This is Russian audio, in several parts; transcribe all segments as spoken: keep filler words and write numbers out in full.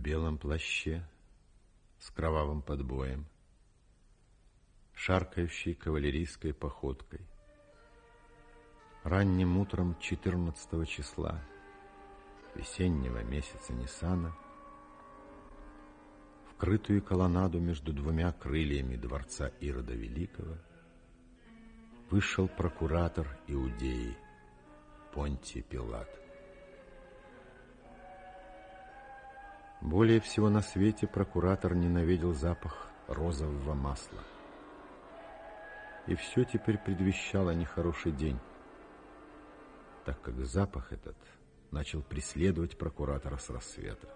белом плаще с кровавым подбоем, шаркающей кавалерийской походкой. Ранним утром четырнадцатого числа весеннего месяца Ниссана в крытую колоннаду между двумя крыльями дворца Ирода Великого вышел прокуратор Иудеи Понтий Пилат. Более всего на свете прокуратор ненавидел запах розового масла. И все теперь предвещало нехороший день, так как запах этот начал преследовать прокуратора с рассвета.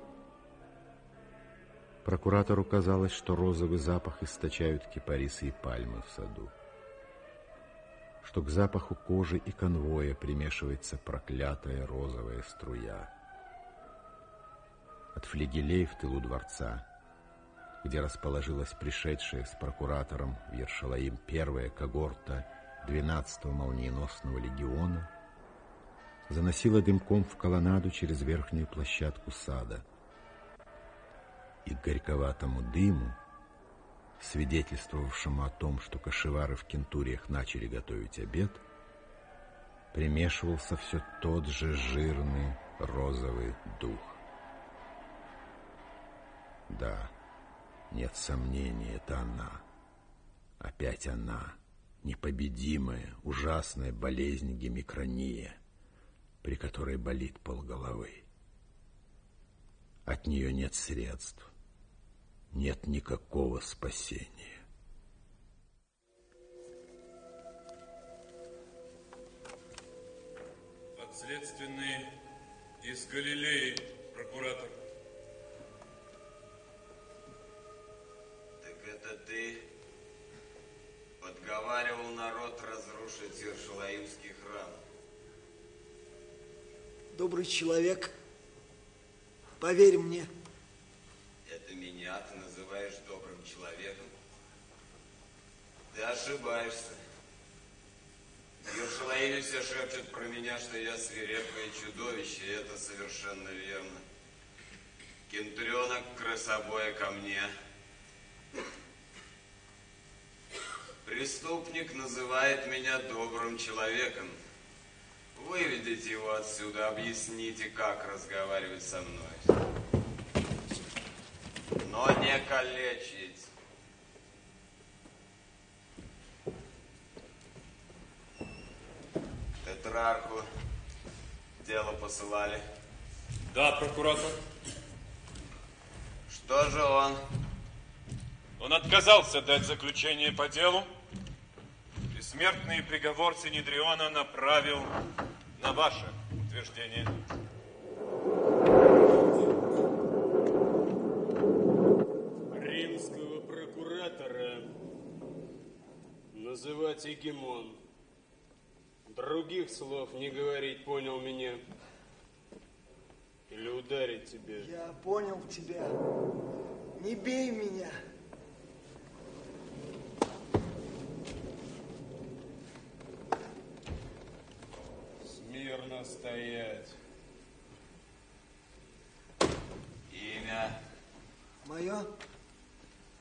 Прокуратору казалось, что розовый запах источают кипарисы и пальмы в саду, что к запаху кожи и конвоя примешивается проклятая розовая струя. От флигелей в тылу дворца, где расположилась пришедшая с прокуратором в Иершалаим первая когорта двенадцатого молниеносного легиона, заносила дымком в колоннаду через верхнюю площадку сада. И к горьковатому дыму, свидетельствовавшему о том, что кошевары в кентуриях начали готовить обед, примешивался все тот же жирный розовый дух. Да, нет сомнений, это она. Опять она, непобедимая, ужасная болезнь гемикрония, при которой болит полголовы. От нее нет средств, нет никакого спасения. Подследственный из Галилеи, прокуратор. Так это ты подговаривал народ разрушить Иершалаимский храм? Добрый человек, поверь мне. Это меня ты называешь добрым человеком? Ты ошибаешься. В Иершалаиме все шепчут про меня, что я свирепое чудовище, и это совершенно верно. Кентуренок красобоя ко мне. Преступник называет меня добрым человеком. Выведите его отсюда, объясните, как разговаривать со мной. Но не калечить. Тетрарху дело посылали. Да, прокуратор. Что же он? Он отказался дать заключение по делу. И смертный приговор Синедриона направил на ваше утверждение. Римского прокуратора называть Егемон. Других слов не говорить, понял меня? Или ударить тебя? Я понял тебя. Не бей меня. Смирно стоять. Имя? Мое?